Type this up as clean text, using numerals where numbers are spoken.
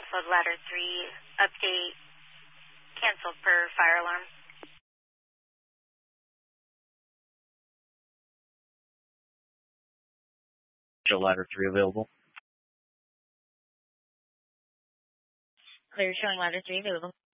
offload ladder 3, update, cancel per fire alarm. Show ladder 3 available. Clear, showing ladder 3 available.